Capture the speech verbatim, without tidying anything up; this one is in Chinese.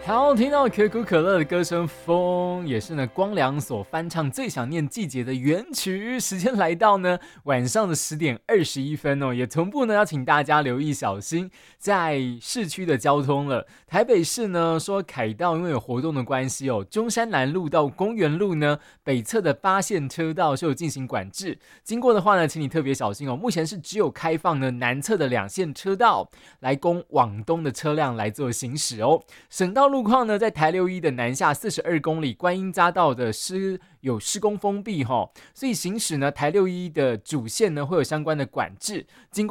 好，听到可口可乐的歌声，风也是呢光良所翻唱最想念季节的原曲。时间来到呢晚上的十点二十一分哦，也同步呢要请大家留意小心在市区的交通了。台北市呢说凯道因为有活动的关系哦，中山南路到公园路呢北侧的八线车道是有进行管制，经过的话呢，请你特别小心哦。目前是只有开放呢南侧的两线车道来供往东的车辆来做行驶哦。省道路况呢，在台六一的南下四十二公里，观音匝道的施有施工封闭哈，所以行驶呢台六一的主线呢会有相关的管制。经过